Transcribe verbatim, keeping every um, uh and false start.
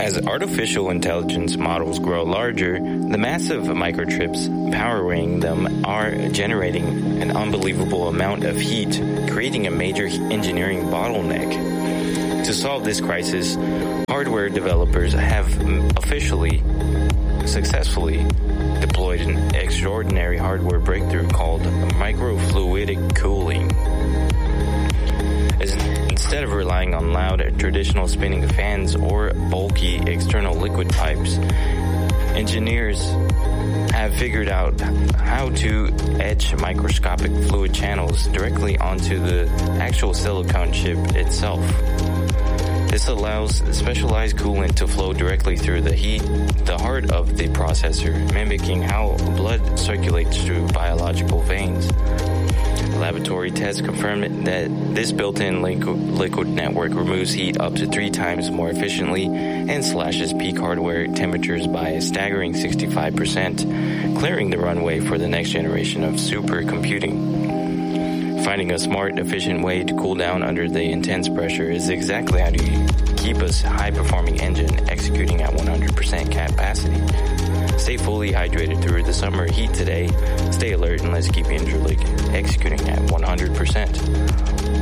As artificial intelligence models grow larger, the massive microchips powering them are generating an unbelievable amount of heat, creating a major engineering bottleneck. To solve this crisis, hardware developers have officially, successfully deployed an extraordinary hardware breakthrough called microfluidic cooling. As Instead of relying on loud traditional spinning fans or bulky external liquid pipes, engineers have figured out how to etch microscopic fluid channels directly onto the actual silicone chip itself. This allows specialized coolant to flow directly through the heat, the heart of the processor, mimicking how blood circulates through biological veins. Laboratory tests confirm that this built-in liquid network removes heat up to three times more efficiently and slashes peak hardware temperatures by a staggering sixty-five percent, clearing the runway for the next generation of supercomputing. Finding a smart, efficient way to cool down under the intense pressure is exactly how to keep a high-performing engine executing at one hundred percent capacity. Stay fully hydrated through the summer heat today. Stay alert and let's keep Interlink executing at one hundred percent.